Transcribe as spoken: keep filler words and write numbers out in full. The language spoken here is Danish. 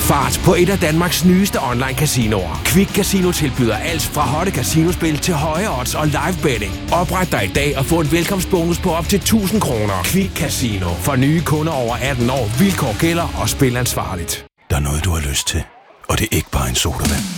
fart på et af Danmarks nyeste online casinoer. Quick Casino tilbyder alt fra hotte casinospil til høje odds og live betting. Opret dig i dag og få en velkomstbonus på op til tusind kroner. Quick Casino. For nye kunder over atten år. Vilkår gælder og spil ansvarligt. Der er noget, du har lyst til, og det er ikke bare en sodavand.